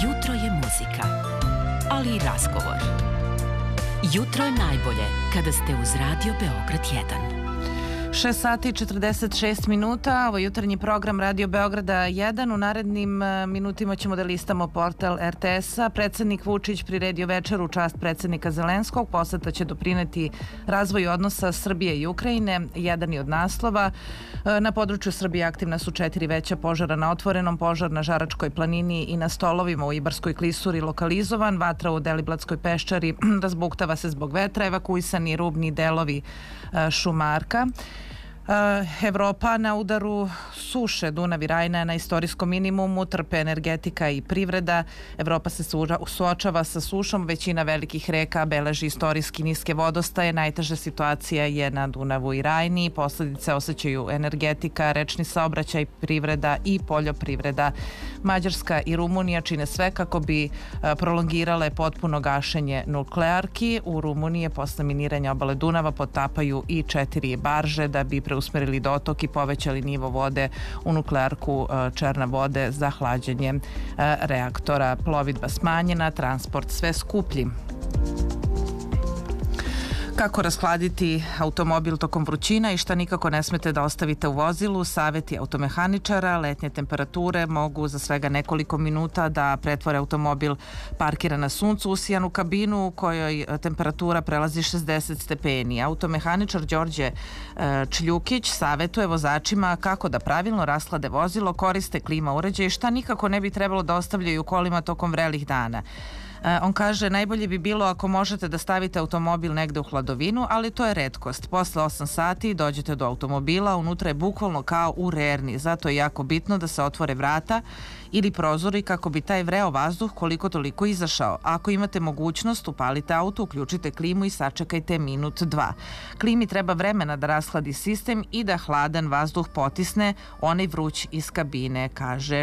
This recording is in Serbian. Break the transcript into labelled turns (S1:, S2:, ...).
S1: Jutro je muzika, ali i razgovor. Jutro je najbolje kada ste uz Radio Beograd 1.
S2: 6 sati i 46 minuta, ovo je jutarnji program Radio Beograda 1. U narednim minutima ćemo da listamo portal RTS-a. Predsednik Vučić priredio večer u čast predsednika Zelenskog. Poseta će doprineti razvoju odnosa Srbije i Ukrajine. Jedan je od naslova. Na području Srbije aktivna su 4 veća požara na otvorenom, požar na Žaračkoj planini i na Stolovima u Ibarskoj klisuri lokalizovan, vatra u Deliblatskoj peščari razbuktava se zbog vetra, evakuisani rubni delovi Šumarka. Evropa na udaru suše, Dunav i Rajna je na istorijskom minimumu, trpe energetika i privreda. Evropa se suočava sa sušom, većina velikih reka beleži istorijski niske vodostaje, najteža situacija je na Dunavu i Rajni, posledice osjećaju energetika, rečni saobraćaj, privreda i poljoprivreda. Mađarska i Rumunija čine sve kako bi prolongirale potpuno gašenje nuklearki. U Rumuniji posle miniranja obale Dunava potapaju i 4 barže da bi preusmerili dotok i povećali nivo vode u nuklearku Černa vode za hlađenje reaktora. Plovidba smanjena, transport sve skuplji. Kako rashladiti automobil tokom vrućina i šta nikako ne smete da ostavite u vozilu, saveti automehaničara, letnje temperature mogu za svega nekoliko minuta da pretvore automobil parkiran na suncu usijan u kabinu u kojoj temperatura prelazi 60 stepeni. Automehaničar Đorđe Čljukić savetuje vozačima kako da pravilno rashlade vozilo, koriste klima uređaje i šta nikako ne bi trebalo da ostavljaju u kolima tokom vrelih dana. On kaže, najbolje bi bilo ako možete da stavite automobil negde u hladovinu, ali to je retkost. Posle 8 sati dođete do automobila, unutra je bukvalno kao u rerni, zato je jako bitno da se otvore vrata ili prozori kako bi taj vreo vazduh koliko toliko izašao. Ako imate mogućnost, upalite auto, uključite klimu i sačekajte minut, 2. Klimi treba vremena da rashladi sistem i da hladan vazduh potisne onaj vruć iz kabine, kaže